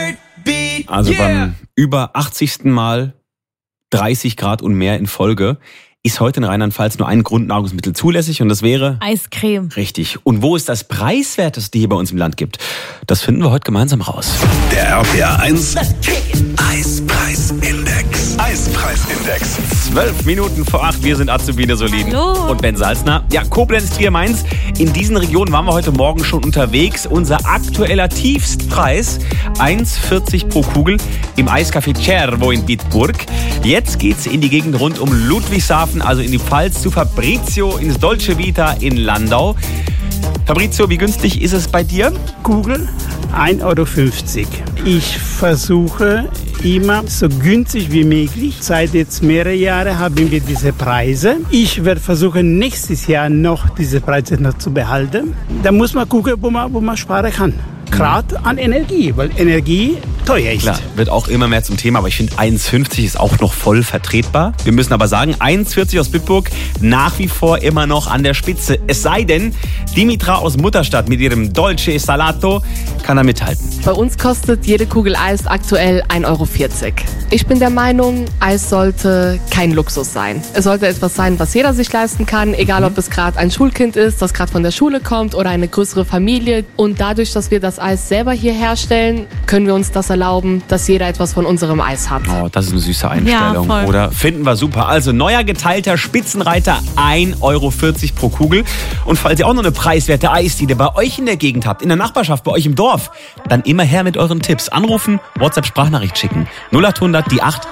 Also beim über 80. Mal 30 Grad und mehr in Folge ist heute in Rheinland-Pfalz nur ein Grundnahrungsmittel zulässig und das wäre Eiscreme. Richtig. Und wo es das preiswerteste hier bei uns im Land gibt, das finden wir heute gemeinsam raus. Der RPR 1 Eispreisindex. Eispreisindex. 12 Minuten vor 8, wir sind Azubine Solin Hallo. und Ben Salzner. Ja, Koblenz, Trier, Mainz. In diesen Regionen waren wir heute Morgen schon unterwegs. Unser aktueller Tiefstpreis 1,40 pro Kugel im Eiscafé Cervo in Bitburg. Jetzt geht's in die Gegend rund um Ludwigshafen, also in die Pfalz, zu Fabrizio ins Dolce Vita in Landau. Fabrizio, wie günstig ist es bei dir? Kugel 1,50 Euro. Ich versuche immer so günstig wie möglich. Seit jetzt mehrere Jahren haben wir diese Preise. Ich werde versuchen, nächstes Jahr noch diese Preise noch zu behalten. Da muss man gucken, wo man sparen kann. Gerade an Energie, weil Energie teuer ist. Klar, wird auch immer mehr zum Thema, aber ich finde 1,50 ist auch noch voll vertretbar. Wir müssen aber sagen, 1,40 aus Bitburg nach wie vor immer noch an der Spitze. Es sei denn, Dimitra aus Mutterstadt mit ihrem Dolce Salato kann da mithalten. Bei uns kostet jede Kugel Eis aktuell 1,40 Euro. Ich bin der Meinung, Eis sollte kein Luxus sein. Es sollte etwas sein, was jeder sich leisten kann, egal ob es gerade ein Schulkind ist, das gerade von der Schule kommt oder eine größere Familie. Und dadurch, dass wir das Eis selber hier herstellen, können wir uns das erlauben, dass jeder etwas von unserem Eis hat. Oh, das ist eine süße Einstellung, Ja, voll. oder? Finden wir super. Also neuer geteilter Spitzenreiter 1,40 Euro pro Kugel. Und falls ihr auch noch eine preiswerte Eisdiele bei euch in der Gegend habt, in der Nachbarschaft, bei euch im Dorf, dann immer her mit euren Tipps. Anrufen, WhatsApp-Sprachnachricht schicken. 0800 die 8